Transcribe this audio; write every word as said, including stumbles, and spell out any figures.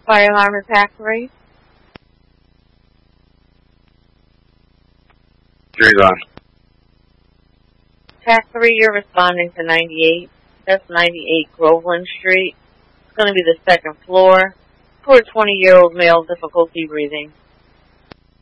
Fire alarm at Pack three. Three's on. Pack three, you're responding to ninety-eight. That's ninety-eight Groveland Street. It's going to be the second floor for a twenty-year-old male, difficulty breathing.